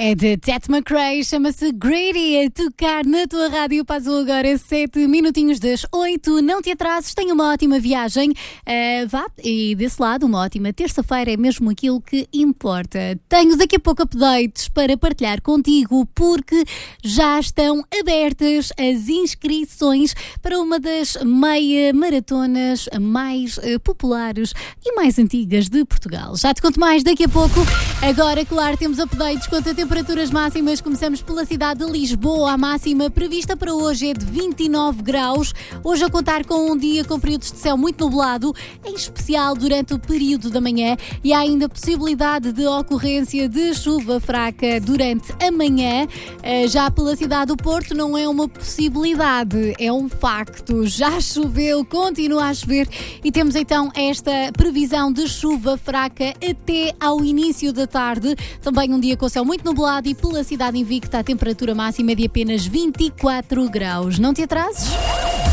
É de Ted McRae, chama-se Grady, a tocar na tua rádio. Passam agora 7 minutinhos das 8. Não te atrases, tenha uma ótima viagem. Vá, e desse lado, uma ótima terça-feira é mesmo aquilo que importa. Tenho daqui a pouco updates para partilhar contigo, porque já estão abertas as inscrições para uma das meia maratonas mais populares e mais antigas de Portugal. Já te conto mais daqui a pouco. Agora, claro, temos updates quanto a temperaturas máximas. Começamos pela cidade de Lisboa. A máxima prevista para hoje é de 29 graus. Hoje a contar com um dia com períodos de céu muito nublado, em especial durante o período da manhã, e há ainda possibilidade de ocorrência de chuva fraca durante a manhã. Já pela cidade do Porto não é uma possibilidade, é um facto. Já choveu, continua a chover e temos então esta previsão de chuva fraca até ao início da tarde. Também um dia com céu muito nublado e pela cidade invicta a temperatura máxima de apenas 24 graus. Não te atrases?